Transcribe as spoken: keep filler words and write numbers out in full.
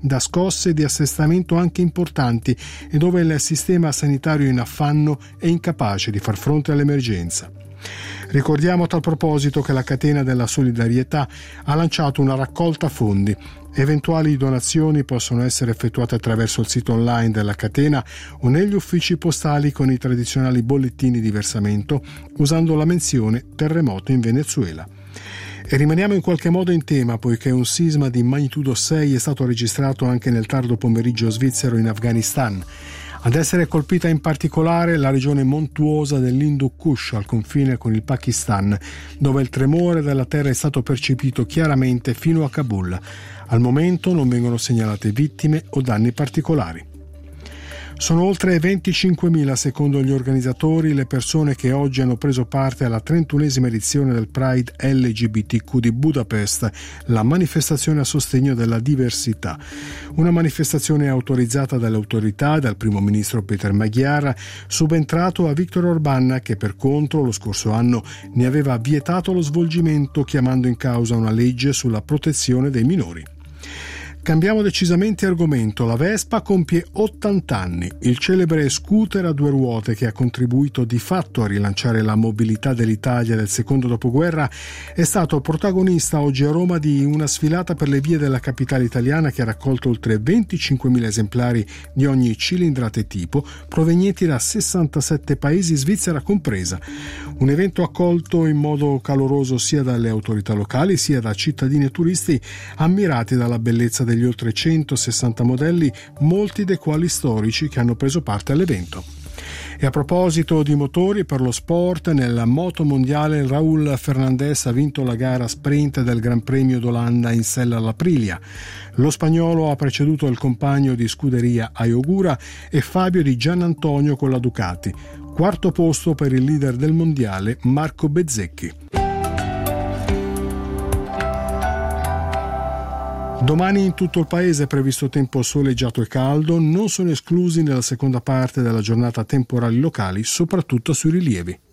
da scosse di assestamento anche importanti e dove il sistema sanitario in affanno è incapace di far fronte all'emergenza. Ricordiamo a tal proposito che la catena della solidarietà ha lanciato una raccolta fondi. Eventuali donazioni possono essere effettuate attraverso il sito online della catena o negli uffici postali con i tradizionali bollettini di versamento, usando la menzione terremoto in Venezuela. E rimaniamo in qualche modo in tema, poiché un sisma di magnitudo sei è stato registrato anche nel tardo pomeriggio svizzero in Afghanistan. Ad essere colpita in particolare la regione montuosa dell'Hindu Kush al confine con il Pakistan, dove il tremore della terra è stato percepito chiaramente fino a Kabul. Al momento non vengono segnalate vittime o danni particolari. Sono oltre venticinquemila, secondo gli organizzatori, le persone che oggi hanno preso parte alla trentunesima edizione del Pride L G B T Q di Budapest, la manifestazione a sostegno della diversità. Una manifestazione autorizzata dalle autorità, dal primo ministro Peter Magyar, subentrato a Viktor Orbán, che per contro lo scorso anno ne aveva vietato lo svolgimento, chiamando in causa una legge sulla protezione dei minori. Cambiamo decisamente argomento. La Vespa compie ottanta anni. Il celebre scooter a due ruote che ha contribuito di fatto a rilanciare la mobilità dell'Italia del secondo dopoguerra è stato protagonista oggi a Roma di una sfilata per le vie della capitale italiana che ha raccolto oltre venticinquemila esemplari di ogni cilindrata e tipo, provenienti da sessantasette paesi, Svizzera compresa. Un evento accolto in modo caloroso sia dalle autorità locali sia da cittadini e turisti ammirati dalla bellezza degli oltre centosessanta modelli, molti dei quali storici, che hanno preso parte all'evento. E a proposito di motori, per lo sport, nel moto mondiale Raúl Fernández ha vinto la gara sprint del Gran Premio d'Olanda in sella all'Aprilia. Lo spagnolo ha preceduto il compagno di scuderia Ayogura e Fabio Di Giannantonio con la Ducati. Quarto posto per il leader del mondiale Marco Bezzecchi. Domani in tutto il paese è previsto tempo soleggiato e caldo, non sono esclusi nella seconda parte della giornata temporali locali, soprattutto sui rilievi.